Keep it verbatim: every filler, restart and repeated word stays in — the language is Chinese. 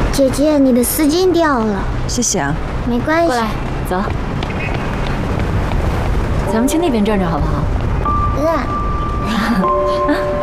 姐姐，你的丝巾掉了。 谢谢啊。 没关系。 过来，走。咱们去那边转转好不好？ 嗯。